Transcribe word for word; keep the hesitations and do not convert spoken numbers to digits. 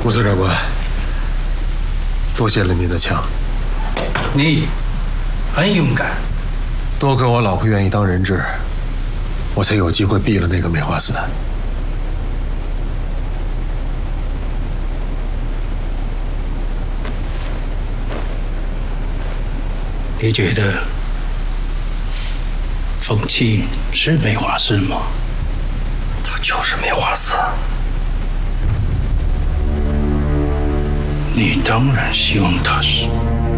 副孙长官，多谢了您的枪。 你很勇敢。 多亏我老婆愿意当人质，我才有机会毙了那个梅花四。 你觉得冯七是梅花四吗？ 他就是梅花四。 你当然希望他是。